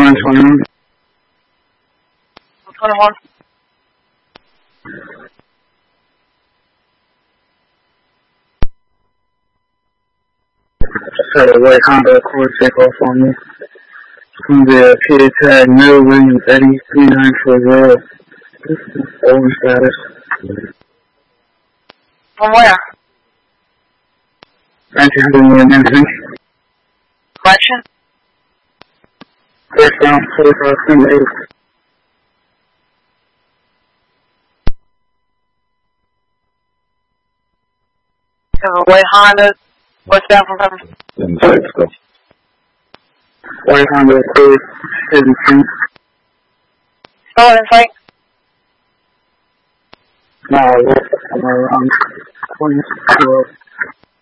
2121. 21. White Honda Accord takeoff on me. It's going to be a PA tag, Mill Williams Eddie 3940. Over status. From where? 1900 Mansion. Correction? First round, 4578. White Honda. What's down from heaven? Inside stuff. White Honda Accord 17. Spell it in sight. No, I'm around 2012.